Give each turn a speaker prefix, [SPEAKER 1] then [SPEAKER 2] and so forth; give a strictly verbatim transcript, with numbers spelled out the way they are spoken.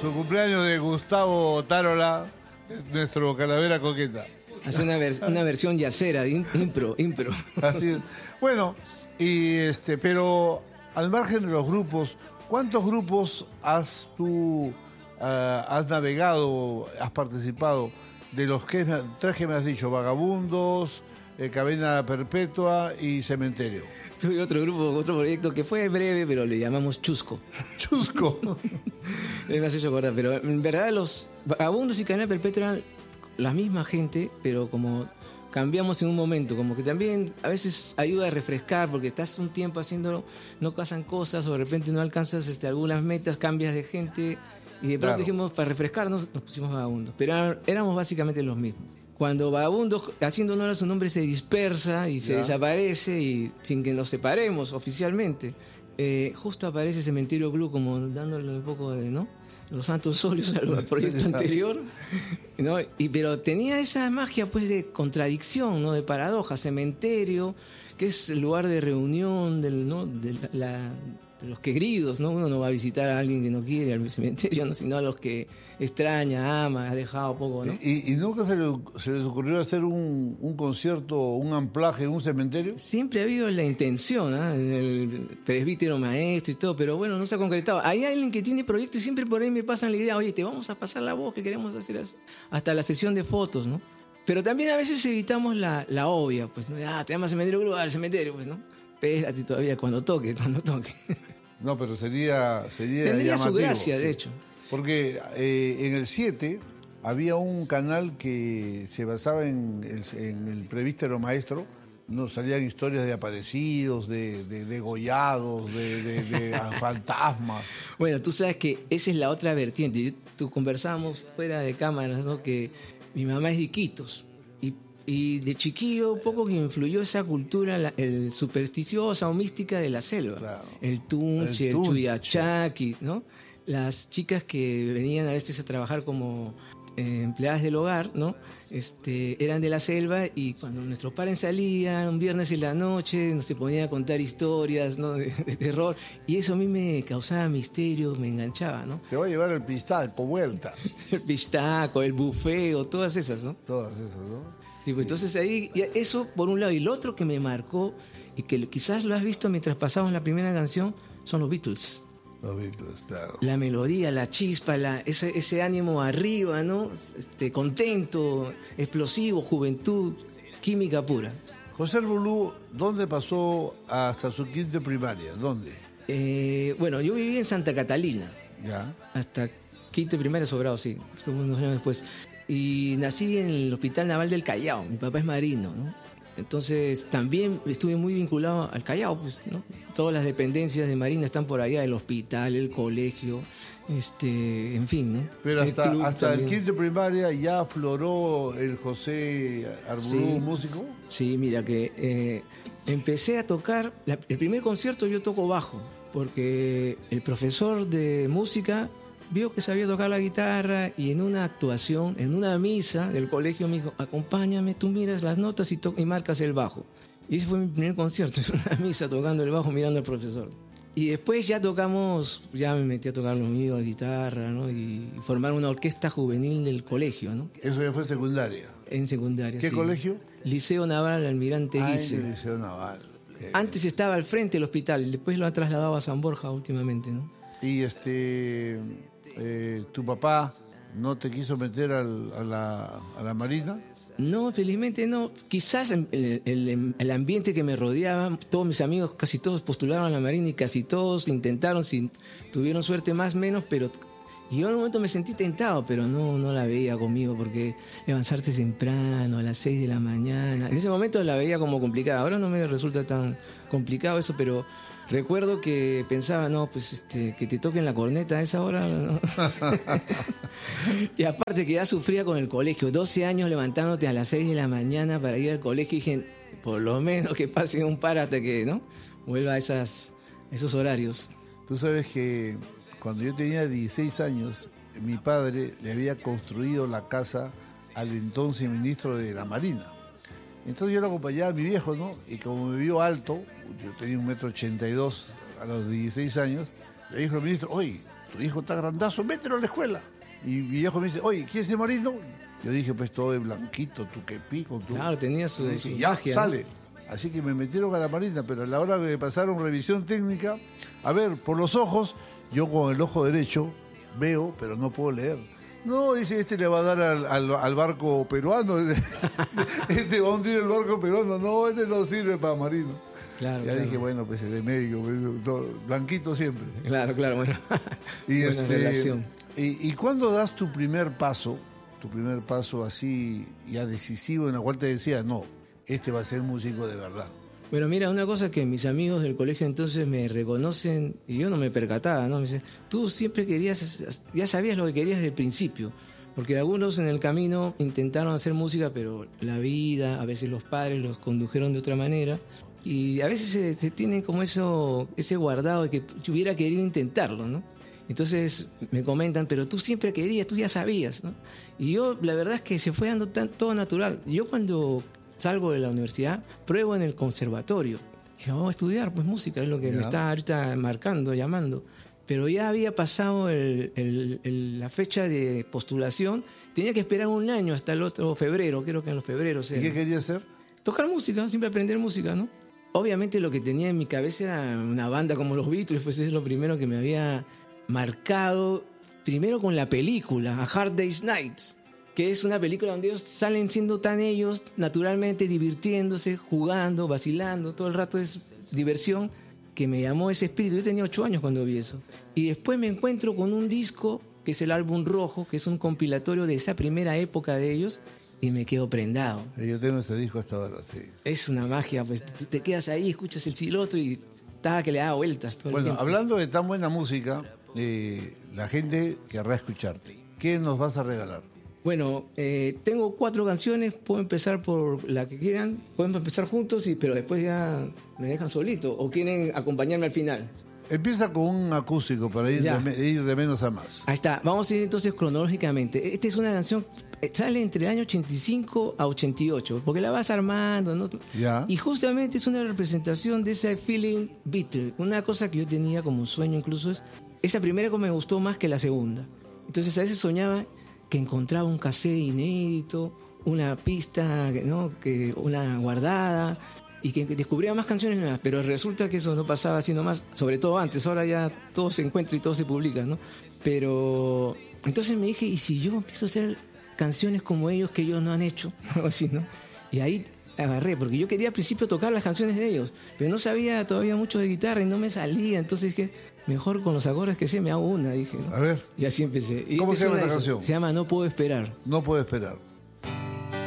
[SPEAKER 1] su cumpleaños de Gustavo Tarola, nuestro calavera coqueta.
[SPEAKER 2] Hace una, vers- una versión yacera, de im- impro, impro.
[SPEAKER 1] Así es. Bueno, y este, pero al margen de los grupos, ¿cuántos grupos has tú uh, has navegado, has participado de los que tres que me has dicho? Vagabundos, eh, Cadena Perpetua y Cementerio.
[SPEAKER 2] Tuve otro grupo, otro proyecto que fue breve, pero le llamamos Chusco.
[SPEAKER 1] Chusco.
[SPEAKER 2] Me has hecho acordar, pero en verdad los Vagabundos y Cadena Perpetua eran la misma gente, pero como cambiamos en un momento, como que también a veces ayuda a refrescar, porque estás un tiempo haciendo, no pasan cosas, o de repente no alcanzas este, algunas metas, cambias de gente, y de pronto
[SPEAKER 1] Claro.
[SPEAKER 2] dijimos, para refrescarnos, nos pusimos Vagabundos. Pero era- éramos básicamente los mismos. Cuando Vagabundos, haciendo honor a su nombre, se dispersa y se
[SPEAKER 1] Ya.
[SPEAKER 2] desaparece, y sin que nos separemos oficialmente, eh, justo aparece Cementerio Blue como dándole un poco de, ¿no? Los santos óleos al al proyecto anterior, ¿no? Y, pero tenía esa magia pues de contradicción, ¿no? De paradoja. Cementerio, que es el lugar de reunión del, ¿no? de, la, la- de los queridos, ¿no? Uno no va a visitar a alguien que no quiere al cementerio, ¿no? Sino a los que extraña, ama, ha dejado poco, ¿no?
[SPEAKER 1] ¿Y, y nunca se, le- se les ocurrió hacer un, un concierto, un amplaje en un cementerio?
[SPEAKER 2] Siempre ha habido la intención, ¿ah? En el presbítero maestro y todo, pero bueno, no se ha concretado. Hay alguien que tiene proyectos y siempre por ahí me pasan la idea, oye, te vamos a pasar la voz, que queremos hacer eso. Hasta la sesión de fotos, ¿no? Pero también a veces evitamos la, la obvia, pues, ¿no? Ah, te llamas cementerio global, al cementerio, pues, ¿no? Espérate todavía cuando toque, cuando toque.
[SPEAKER 1] No, pero sería, sería
[SPEAKER 2] Tendría su
[SPEAKER 1] llamativo,
[SPEAKER 2] gracia,
[SPEAKER 1] sí.
[SPEAKER 2] de hecho.
[SPEAKER 1] Porque eh, en el siete había un canal que se basaba en el, en el presbítero maestro. Nos salían historias de aparecidos, de, de degollados, de, de, de fantasmas.
[SPEAKER 2] Bueno, tú sabes que esa es la otra vertiente. Yo- Tú conversábamos fuera de cámaras, ¿no? Que mi mamá es de Iquitos. Y, y de chiquillo, un poco que influyó esa cultura la- el supersticiosa o mística de la selva.
[SPEAKER 1] Claro.
[SPEAKER 2] El tunche,
[SPEAKER 1] El
[SPEAKER 2] el,
[SPEAKER 1] tunche.
[SPEAKER 2] chuyachaki, ¿no? Las chicas que venían a veces a trabajar como eh, empleadas del hogar, ¿no? Este, eran de la selva, y cuando nuestros padres salían un viernes en la noche, nos se ponían a contar historias, ¿no? de, de terror, y eso a mí me causaba misterio, me enganchaba, ¿no?
[SPEAKER 1] Te va a llevar el pistaco, vuelta.
[SPEAKER 2] El pistaco, el bufeo, todas esas, ¿no?
[SPEAKER 1] Todas esas, ¿no?
[SPEAKER 2] Sí, pues entonces ahí, ya eso por un lado, y lo otro que me marcó, y que quizás lo has visto mientras pasamos la primera canción, son los Beatles.
[SPEAKER 1] Los Beatles, claro.
[SPEAKER 2] La melodía, la chispa, la, ese, ese ánimo arriba, ¿no? Este, contento, explosivo, juventud, química pura.
[SPEAKER 1] José Bulú, ¿dónde pasó hasta su quinto primaria? ¿Dónde?
[SPEAKER 2] Eh, bueno, yo viví en Santa Catalina,
[SPEAKER 1] Ya.
[SPEAKER 2] hasta quinto y primaria sobrado, sí, estuve unos años después. Y nací en el Hospital Naval del Callao, mi papá es marino, ¿no? Entonces también estuve muy vinculado al Callao, pues, ¿no? Todas las dependencias de Marina están por allá, el hospital, el colegio, este, en fin, ¿no?
[SPEAKER 1] Pero
[SPEAKER 2] El
[SPEAKER 1] hasta,
[SPEAKER 2] club
[SPEAKER 1] hasta el
[SPEAKER 2] también.
[SPEAKER 1] quinto primaria ya afloró el José Arbulú,
[SPEAKER 2] Sí,
[SPEAKER 1] músico.
[SPEAKER 2] Sí, mira que eh, empecé a tocar, la- el primer concierto yo toco bajo, porque el profesor de música vio que sabía tocar la guitarra, y en una actuación, en una misa del colegio me dijo, acompáñame, tú miras las notas y, to- y marcas el bajo. Y ese fue mi primer concierto, es una misa tocando el bajo mirando al profesor. Y después ya tocamos, ya me metí a tocar lo mío, la guitarra, ¿no? Y, y formar una orquesta juvenil del colegio, ¿no?
[SPEAKER 1] Eso ya fue secundaria.
[SPEAKER 2] En secundaria.
[SPEAKER 1] ¿Qué
[SPEAKER 2] sí.
[SPEAKER 1] colegio?
[SPEAKER 2] Liceo Naval Almirante
[SPEAKER 1] Ah, en
[SPEAKER 2] Guise.
[SPEAKER 1] el Liceo Naval. Qué
[SPEAKER 2] Antes estaba al frente del hospital, y después lo ha trasladado a San Borja últimamente, ¿no?
[SPEAKER 1] Y este, eh, tu papá no te quiso meter al- a, la, a la Marina.
[SPEAKER 2] No, felizmente no. Quizás el, el- el ambiente que me rodeaba, todos mis amigos, casi todos postularon a la Marina, y casi todos intentaron, si tuvieron suerte más o menos, pero y yo en un momento me sentí tentado, pero no, no la veía conmigo, porque levantarse temprano, a las seis de la mañana, en ese momento la veía como complicada. Ahora no me resulta tan complicado eso, pero recuerdo que pensaba, no, pues este, que te toquen la corneta a esa hora, ¿no? Y aparte que ya sufría con el colegio, doce años levantándote a las seis de la mañana para ir al colegio, y dije, por lo menos que pase un par hasta que, ¿no? Vuelva a esas, esos horarios.
[SPEAKER 1] Tú sabes que cuando yo tenía dieciséis años, mi padre le había construido la casa al entonces ministro de la Marina. Entonces yo lo acompañaba a mi viejo, ¿no? Y como me vio alto, yo tenía un metro ochenta y dos a los dieciséis años, le dijo al ministro, oye, tu hijo está grandazo, mételo a la escuela. Y mi viejo me dice, oye, ¿quién es de Marino? Yo dije, pues todo de blanquito, tu quepí, con tu...
[SPEAKER 2] Claro, tenía su,
[SPEAKER 1] dije,
[SPEAKER 2] su
[SPEAKER 1] ya,
[SPEAKER 2] magia,
[SPEAKER 1] sale.
[SPEAKER 2] ¿no?
[SPEAKER 1] Así que me metieron a la Marina, pero a la hora de me pasaron revisión técnica, a ver, por los ojos, yo con el ojo derecho veo, pero no puedo leer. No, dice, este le va a dar al, al, al barco peruano, este va a hundir el barco peruano, no, este no sirve para Marino.
[SPEAKER 2] Claro,
[SPEAKER 1] ya
[SPEAKER 2] claro.
[SPEAKER 1] dije, bueno, pues el médico, pues, todo, blanquito siempre.
[SPEAKER 2] Claro, claro, bueno.
[SPEAKER 1] Y,
[SPEAKER 2] Buena
[SPEAKER 1] este,
[SPEAKER 2] relación.
[SPEAKER 1] y, y cuando das tu primer paso, tu primer paso así ya decisivo, en la cual te decía, no, este va a ser músico de verdad.
[SPEAKER 2] Bueno, mira, una cosa que mis amigos del colegio entonces me reconocen y yo no me percataba, ¿no? Me dicen, tú siempre querías, ya sabías lo que querías desde el principio, porque algunos en el camino intentaron hacer música, pero la vida, a veces los padres los condujeron de otra manera y a veces se, se tienen como eso, ese guardado de que yo hubiera querido intentarlo, ¿no? Entonces me comentan, pero tú siempre querías, tú ya sabías, ¿no? Y yo, la verdad es que se fue dando tan, todo natural. Yo cuando salgo de la universidad, pruebo en el conservatorio. Dije, vamos a estudiar, pues música, es lo que
[SPEAKER 1] ya.
[SPEAKER 2] me está ahorita marcando, llamando. Pero ya había pasado el, el, el, la fecha de postulación, tenía que esperar un año hasta el otro febrero, creo que en los febreros.
[SPEAKER 1] ¿Y qué quería hacer?
[SPEAKER 2] Tocar música, siempre aprender música, ¿no? Obviamente lo que tenía en mi cabeza era una banda como los Beatles, pues es lo primero que me había marcado, primero con la película, A Hard Day's Night, que es una película donde ellos salen siendo tan ellos, naturalmente divirtiéndose, jugando, vacilando, todo el rato es diversión, que me llamó ese espíritu. Yo tenía ocho años cuando vi eso. Y después me encuentro con un disco, que es el álbum Rojo, que es un compilatorio de esa primera época de ellos, y me quedo prendado.
[SPEAKER 1] Yo tengo ese disco hasta ahora, sí.
[SPEAKER 2] Es una magia, pues tú te quedas ahí, escuchas el silotro y estaba que le da vueltas todo el
[SPEAKER 1] Bueno,
[SPEAKER 2] tiempo.
[SPEAKER 1] hablando de tan buena música, eh, la gente querrá escucharte. ¿Qué nos vas a regalar?
[SPEAKER 2] Bueno, eh, tengo cuatro canciones, puedo empezar por la que quieran, podemos empezar juntos, y, pero después ya me dejan solito, o quieren acompañarme al final.
[SPEAKER 1] Empieza con un acústico para ir
[SPEAKER 2] Ya.
[SPEAKER 1] de, ir de menos a más.
[SPEAKER 2] Ahí está, vamos a ir entonces cronológicamente. Esta es una canción, eh, sale entre el año ochenta y cinco a ochenta y ocho, porque la vas armando, ¿no?
[SPEAKER 1] Ya.
[SPEAKER 2] Y justamente es una representación de ese feeling Beatle. Una cosa que yo tenía como sueño incluso es, esa primera que me gustó más que la segunda. Entonces a veces soñaba que encontraba un cassette inédito, una pista, ¿no? que una guardada, y que descubría más canciones nuevas, pero resulta que eso no pasaba así nomás, sobre todo antes, ahora ya todo se encuentra y todo se publica, ¿no? Pero entonces me dije, ¿y si yo empiezo a hacer canciones como ellos que ellos no han hecho? Algo así, ¿no? Y ahí agarré, porque yo quería al principio tocar las canciones de ellos, pero no sabía todavía mucho de guitarra y no me salía, entonces dije, mejor con los acordes que sé, me hago una, dije, ¿no?
[SPEAKER 1] A ver.
[SPEAKER 2] Y así empecé. Y
[SPEAKER 1] ¿Cómo
[SPEAKER 2] esta
[SPEAKER 1] se llama
[SPEAKER 2] es una
[SPEAKER 1] esta
[SPEAKER 2] de esas.
[SPEAKER 1] canción?
[SPEAKER 2] Se llama No Puedo Esperar.
[SPEAKER 1] No puedo esperar.